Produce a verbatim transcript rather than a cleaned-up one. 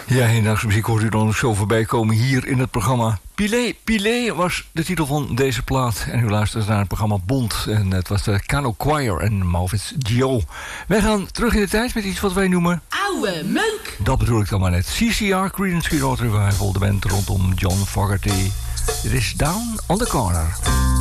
Ja, hedendaagse muziek hoort u dan zo voorbij komen hier in het programma. Pilé, Pilé was de titel van deze plaat. En u luistert naar het programma Bond. En het was de Kano Choir en Mauvits Gio. Wij gaan terug in de tijd met iets wat wij noemen... Oude meuk! Dat bedoel ik dan maar net. C C R, Creedence Clearwater Revival, de band rondom John Fogerty. Dit is Down on the Corner.